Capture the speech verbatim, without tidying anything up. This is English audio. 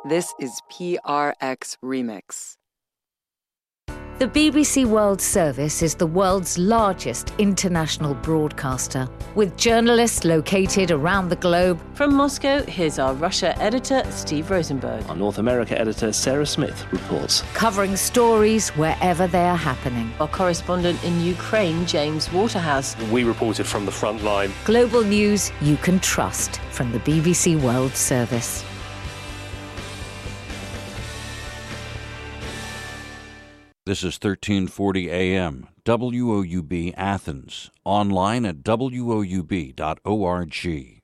This is P R X Remix. The B B C World Service is the world's largest international broadcaster, with journalists located around the globe. From Moscow, here's our Russia editor, Steve Rosenberg. Our North America editor, Sarah Smith, reports. Covering stories wherever they are happening. Our correspondent in Ukraine, James Waterhouse. We reported from the front line. Global news you can trust from the B B C World Service. This is thirteen forty A M, W O U B Athens, online at W O U B dot org.